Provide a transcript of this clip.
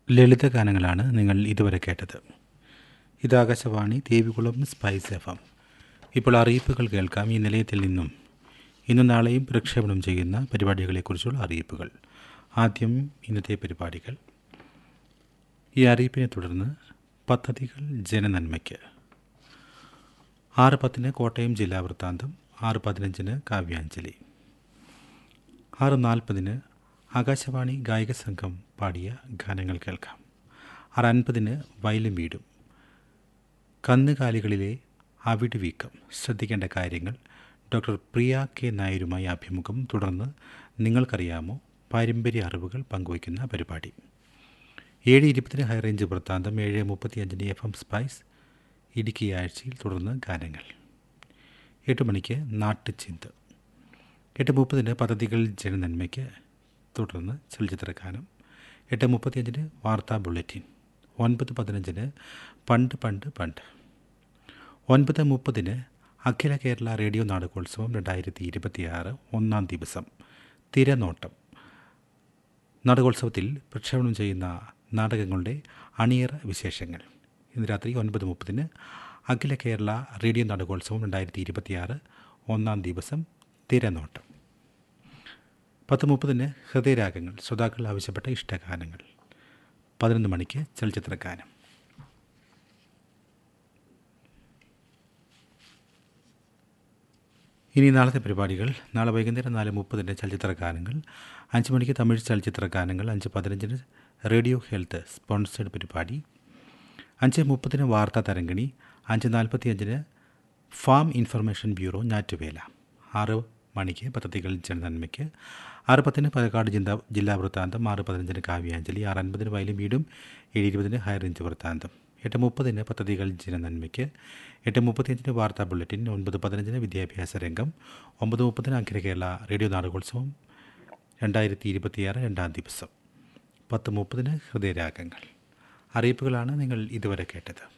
ലളിതഗാനങ്ങളാണ് നിങ്ങൾ ഇതുവരെ കേട്ടത്. ഇത് ആകാശവാണി ദേവികുളം സ്പൈസ് FM. ഇപ്പോൾ അറിയിപ്പുകൾ കേൾക്കാം. ഈ നിലയത്തിൽ നിന്നും ഇന്നും നാളെയും പ്രക്ഷേപണം ചെയ്യുന്ന പരിപാടികളെക്കുറിച്ചുള്ള അറിയിപ്പുകൾ. ആദ്യം ഇന്നത്തെ പരിപാടികൾ. ഈ അറിയിപ്പിനെ തുടർന്ന് പദ്ധതികൾ ജനനന്മയ്ക്ക്. 6:10 കോട്ടയം ജില്ലാ വൃത്താന്തം, 6:15 കാവ്യാഞ്ജലി, 6:40 ആകാശവാണി ഗായക സംഘം പാടിയ ഗാനങ്ങൾ കേൾക്കാം. 6:50 വയലും വീടും, കന്നുകാലികളിലെ അവിട് വീക്കം ശ്രദ്ധിക്കേണ്ട കാര്യങ്ങൾ, ഡോക്ടർ പ്രിയ കെ നായരുമായി അഭിമുഖം, തുടർന്ന് നിങ്ങൾക്കറിയാമോ പാരമ്പര്യ അറിവുകൾ പങ്കുവയ്ക്കുന്ന പരിപാടി. 7:20 ഹൈറേഞ്ച് വൃത്താന്തം, 7:35 FM സ്പൈസ് ഇടുക്കി ആഴ്ചയിൽ, തുടർന്ന് ഗാനങ്ങൾ. 8 മണിക്ക് നാട്ടുചിന്ത്, 8:30 പദ്ധതികൾ ജനനന്മയ്ക്ക്, തുടർന്ന് ചലച്ചിത്രഗാനം. 8:35 വാർത്താ ബുള്ളറ്റിൻ. 9:15 പണ്ട് പണ്ട് പണ്ട്. 9:30 അഖില കേരള റേഡിയോ നാടകോത്സവം 2026 ഒന്നാം ദിവസം തിരനോട്ടം. നാടകോത്സവത്തിൽ പ്രക്ഷേപണം ചെയ്യുന്ന നാടകങ്ങളുടെ അണിയറ വിശേഷങ്ങൾ. ഇന്ന് രാത്രി 9:30 അഖില കേരള റേഡിയോ നാടകോത്സവം 2026 ഒന്നാം ദിവസം തിരനോട്ടം. 10:30 ഹൃദയരാഗങ്ങൾ, ശ്രോതാക്കൾ ആവശ്യപ്പെട്ട ഇഷ്ടഗാനങ്ങൾ. 11 മണിക്ക് ചലച്ചിത്രഗാനം. ഇനി നാളത്തെ പരിപാടികൾ. നാളെ വൈകുന്നേരം 4:30 ചലച്ചിത്രഗാനങ്ങൾ, 5 മണിക്ക് തമിഴ് ചലച്ചിത്രഗാനങ്ങൾ, 5:15 റേഡിയോ ഹെൽത്ത് സ്പോൺസേഡ് പരിപാടി, 5:30 വാർത്താ തരംഗിണി, 5:45 ഫാം ഇൻഫർമേഷൻ ബ്യൂറോ ഞാറ്റുവേല, 6 മണിക്ക് പദ്ധതികൾ ജനനന്മയ്ക്ക്, 6:10 പാലക്കാട് ജില്ലാ വൃത്താന്തം, 6:15 കാവ്യാഞ്ജലി, 6:50 വയലും വീടും, 7:20 ഹൈറേഞ്ച് വൃത്താന്തം, 8:30 പദ്ധതികൾ ജനനന്മയ്ക്ക്, 8:35 വാർത്താ ബുള്ളറ്റിൻ, 9:15 വിദ്യാഭ്യാസ രംഗം, 9:30 അഖില കേരള റേഡിയോ നാടകോത്സവം 2026 രണ്ടാം ദിവസം, 10:30 ഹൃദയരാഗങ്ങൾ. അറിയിപ്പുകളാണ് നിങ്ങൾ ഇതുവരെ കേട്ടത്.